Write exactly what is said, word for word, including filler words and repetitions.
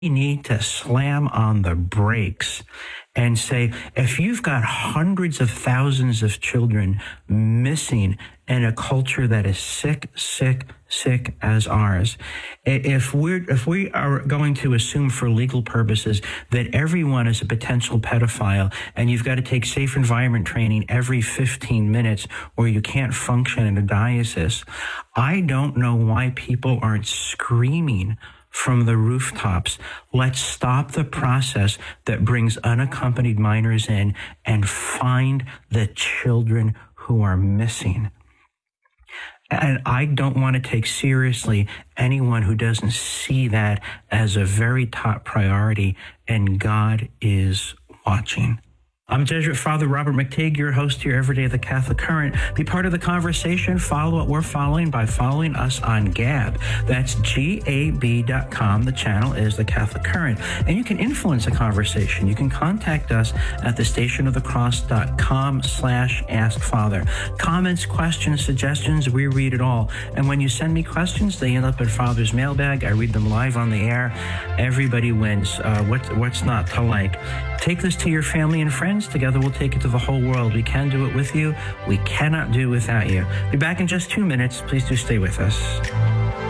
We need to slam on the brakes and say, if you've got hundreds of thousands of children missing in a culture that is sick, sick, sick as ours, if we're if we are going to assume for legal purposes that everyone is a potential pedophile and you've got to take safe environment training every fifteen minutes or you can't function in a diocese, I don't know why people aren't screaming from the rooftops. Let's stop the process that brings unaccompanied minors in and find the children who are missing. And I don't want to take seriously anyone who doesn't see that as a very top priority, and God is watching. I'm Jesuit Father Robert McTighe, your host here every day of the Catholic Current. Be part of the conversation. Follow what we're following by following us on Gab. That's G A B dot com. The channel is the Catholic Current. And you can influence the conversation. You can contact us at the stationofthecross.com slash ask Father. Comments, questions, suggestions, we read it all. And when you send me questions, they end up in Father's mailbag. I read them live on the air. Everybody wins. Uh, what, what's not to like? Take this to your family and friends. Together we'll take it to the whole world. We can do it with you. We cannot do it without you. Be back in just two minutes. Please do stay with us.